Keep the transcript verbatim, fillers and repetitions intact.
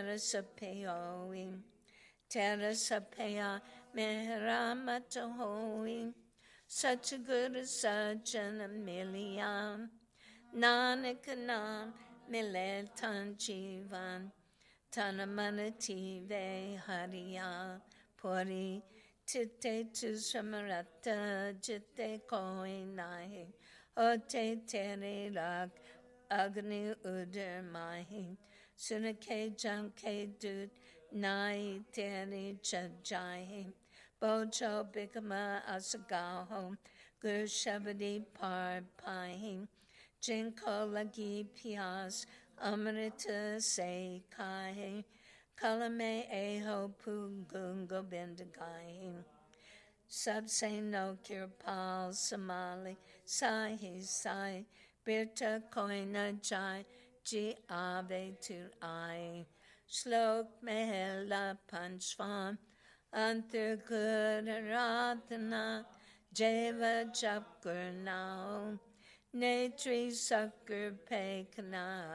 Terasapeo, Terasapea, Meharamatahoe, such a good as such an Amelia, Nanakanam, Miletan Jivan, Tanamanative Hariya, Puri, Tite tu Samarata, Jite Koinai, Ote Tere Rak, Agni Uder Mahi, Sunake Janke Dut, Nai Tere Chajai, Bojo Bikama Asagaho, Gur Shabadi Par Pai, Jinko Lagi Pias, Amrita Se Kai, Kalame Eho Pugungo Bendagai, Subse no Kirpal Somali, Sahi Sai, Birta Koina Jai, Ji Ave Tu I, Shlok Mehela Panchvan, Antarguraratana, Jeva Japgur now, Netri Sakur Pekana.